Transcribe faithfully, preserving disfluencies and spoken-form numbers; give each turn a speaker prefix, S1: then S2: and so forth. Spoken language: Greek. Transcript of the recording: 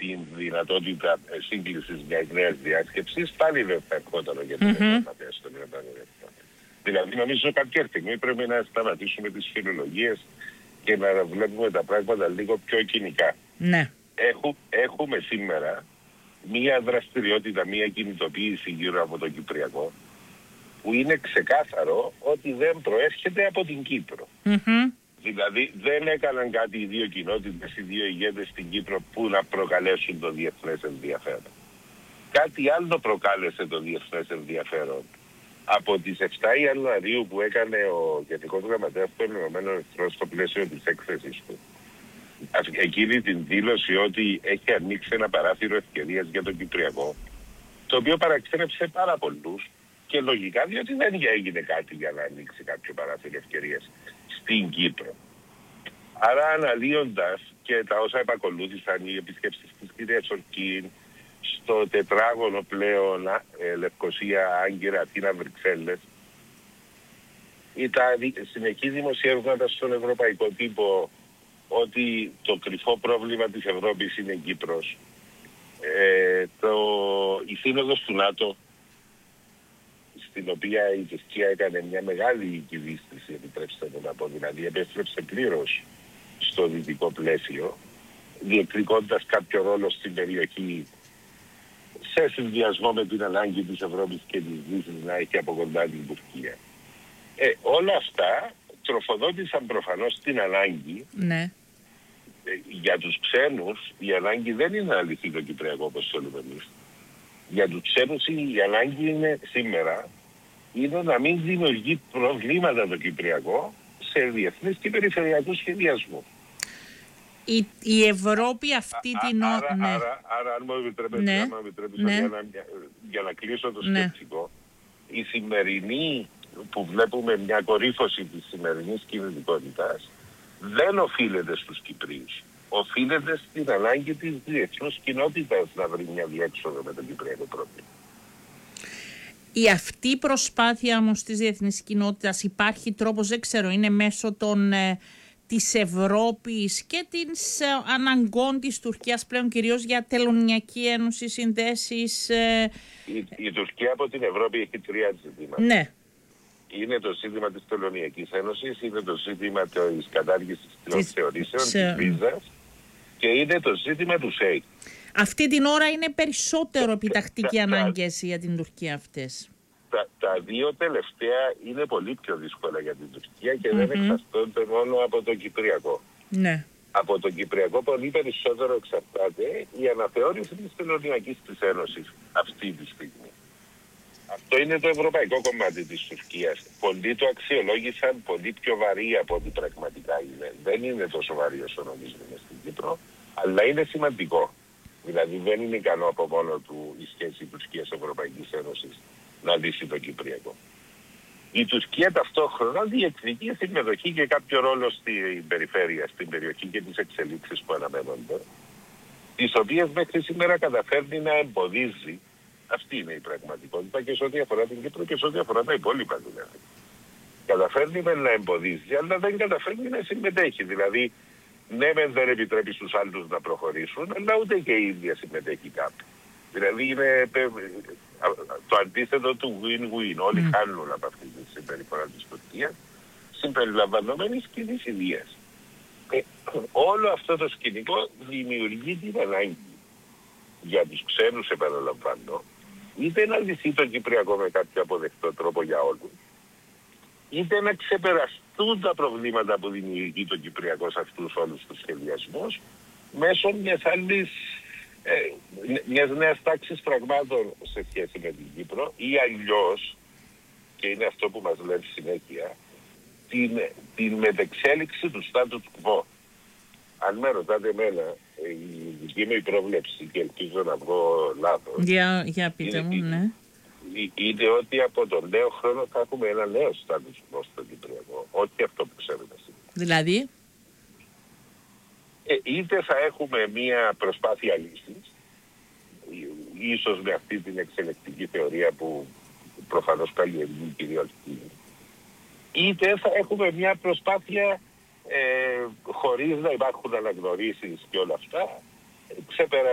S1: την δυνατότητα σύγκλησης μιας νέας διάσκεψης, πάλι δεν θα ερχόταν για την επαναπέα στον Ιρλανδό. Δηλαδή νομίζω κάποια στιγμή πρέπει να σταματήσουμε τις φιλολογίες και να βλέπουμε τα πράγματα λίγο πιο κοινικά.
S2: Ναι.
S1: Έχου, έχουμε σήμερα μία δραστηριότητα, μία κινητοποίηση γύρω από το Κυπριακό που είναι ξεκάθαρο ότι δεν προέρχεται από την Κύπρο.
S2: Mm-hmm.
S1: Δηλαδή δεν έκαναν κάτι οι δύο κοινότητες, οι δύο ηγέτες στην Κύπρο που να προκαλέσουν το διεθνές ενδιαφέρον. Κάτι άλλο προκάλεσε το διεθνές ενδιαφέρον. Από τις επτά Ιανουαρίου που έκανε ο Γενικός Γραμματέας των Ηνωμένων Εθνών στο πλαίσιο της έκθεσης του, εκείνη την δήλωση ότι έχει ανοίξει ένα παράθυρο ευκαιρίας για τον Κυπριακό, το οποίο παραξένεψε πάρα πολλούς και λογικά διότι δεν έγινε κάτι για να ανοίξει κάποιο παράθυρο ευκαιρίας στην Κύπρο. Άρα αναλύοντας και τα όσα επακολούθησαν οι επισκέψεις της κυρίας Ορκίν στο τετράγωνο πλέον ε, Λευκοσία, Άγκυρα, Αθήνα, Βρυξέλλες, ή τα συνεχή δημοσιεύματα στον ευρωπαϊκό τύπο ότι το κρυφό πρόβλημα της Ευρώπης είναι η Κύπρος. Ε, το, η σύνοδος του ΝΑΤΟ, στην οποία η Τουρκία έκανε μια μεγάλη κυβίστηση, επιτρέψτε μου να πω, δηλαδή επέστρεψε πλήρως στο δυτικό πλαίσιο, διεκδικώντας κάποιο ρόλο στην περιοχή σε συνδυασμό με την ανάγκη της Ευρώπης και της Δύσης να έχει από κοντά την Τουρκία. Ε, όλα αυτά τροφοδότησαν προφανώς την ανάγκη.
S2: Ναι.
S1: Ε, για τους ξένους η ανάγκη δεν είναι να λυθεί το Κυπριακό όπως θέλουμε εμείς. Για τους ξένους η ανάγκη είναι σήμερα είναι να μην δημιουργεί προβλήματα το Κυπριακό σε διεθνείς και περιφερειακούς σχεδιασμούς.
S2: Η, η Ευρώπη αυτή α, την ώρα...
S1: Άρα,
S2: ναι.
S1: άρα, άρα αν μου επιτρέπετε,
S2: ναι.
S1: αν μου επιτρέπετε
S2: ναι.
S1: για, να, για να κλείσω το
S2: ναι.
S1: σκεπτικό, η σημερινή που βλέπουμε μια κορύφωση της σημερινής κινητικότητας δεν οφείλεται στους Κυπρίους. Οφείλεται στην ανάγκη της διεθνούς κοινότητας να βρει μια διέξοδο με το κυπριακό πρόβλημα.
S2: Η αυτή προσπάθεια όμως της διεθνής κοινότητας υπάρχει τρόπος, δεν ξέρω, είναι μέσω των, ε, της Ευρώπης και της ε, αναγκών της Τουρκίας πλέον κυρίως για τελωνιακή ένωση, συνδέσεις. Ε...
S1: Η, η Τουρκία από την Ευρώπη έχει τρία ζητήματα.
S2: Ναι.
S1: Είναι το ζήτημα της Τελωνιακής Ένωσης, είναι το ζήτημα της κατάργησης των
S2: της...
S1: θεωρήσεων,
S2: σε...
S1: της βίζας και είναι το ζήτημα του ΣΕΙ.
S2: Αυτή την ώρα είναι περισσότερο επιτακτικοί
S1: τα,
S2: ανάγκες για την Τουρκία αυτές.
S1: Τα, τα δύο τελευταία είναι πολύ πιο δύσκολα για την Τουρκία και mm-hmm. δεν εξαρτώνται μόνο από το Κυπριακό.
S2: Ναι.
S1: Από το Κυπριακό πολύ περισσότερο εξαρτάται η αναθεώρηση της Τελωνιακής της Ένωσης αυτή τη στιγμή. Αυτό είναι το ευρωπαϊκό κομμάτι της Τουρκίας. Πολλοί το αξιολόγησαν πολύ πιο βαρύ από ό,τι πραγματικά είναι. Δεν είναι τόσο βαρύ όσο νομίζουμε στην Κύπρο, αλλά είναι σημαντικό. Δηλαδή δεν είναι ικανό από μόνο του η σχέση Τουρκίας-Ευρωπαϊκής Ένωσης να λύσει το Κυπριακό. Η Τουρκία ταυτόχρονα διεκδικεί συμμετοχή και κάποιο ρόλο στην περιφέρεια, στην περιοχή και τις εξελίξεις που αναμένονται, τις οποίες μέχρι σήμερα καταφέρνει να εμποδίζει. Αυτή είναι η πραγματικότητα και σε ό,τι αφορά την Κύπρο και σε ό,τι αφορά τα υπόλοιπα δηλαδή. Καταφέρνει με να εμποδίζει, αλλά δεν καταφέρνει να συμμετέχει. Δηλαδή, ναι, μεν δεν επιτρέπει στους άλλους να προχωρήσουν, αλλά ούτε και η ίδια συμμετέχει κάπου. Δηλαδή, είναι το αντίθετο του win-win. Όλοι mm. χάνουν από αυτή τη συμπεριφορά της Τουρκίας, συμπεριλαμβανομένης και της Ινδίας. Ε, όλο αυτό το σκηνικό δημιουργεί την ανάγκη για τους ξένους, επαναλαμβάνω, είτε να λυθεί το Κυπριακό με κάποιο αποδεκτό τρόπο για όλους, είτε να ξεπεραστούν τα προβλήματα που δημιουργεί το Κυπριακό σε αυτούς όλους τους σχεδιασμούς μέσω μιας άλλης, ε, μιας νέας τάξης πραγμάτων σε σχέση με την Κύπρο ή αλλιώς, και είναι αυτό που μας λένε συνέχεια, την, την μετεξέλιξη του status quo. Αν με ρωτάτε εμένα, η δική μου η πρόβλεψη και ελπίζω να βγω λάθος.
S2: Για, για πείτε μου, ναι.
S1: Είναι ότι από τον νέο χρόνο θα έχουμε ένα νέο status quo στο Κυπριακό. Όχι αυτό που ξέρουμε σήμερα.
S2: Δηλαδή?
S1: Ε, είτε θα έχουμε μία προσπάθεια λύσης, ίσως με αυτή την εξελεκτική θεωρία που προφανώς καλλιεργεί κυρίως, είτε θα έχουμε μία προσπάθεια ε, χωρίς να υπάρχουν αναγνωρίσεις και όλα αυτά, ξεπερα